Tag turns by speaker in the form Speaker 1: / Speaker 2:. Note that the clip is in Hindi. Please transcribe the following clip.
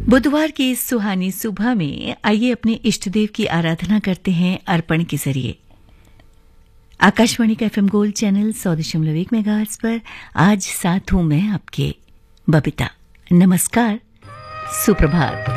Speaker 1: बुधवार की इस सुहानी सुबह में आइए अपने इष्ट देव की आराधना करते हैं अर्पण के जरिए। आकाशवाणी का एफएम गोल्ड चैनल 100.1 मेगाहर्ट्ज पर आज साथ हूं मैं आपके बबीता। नमस्कार, सुप्रभात।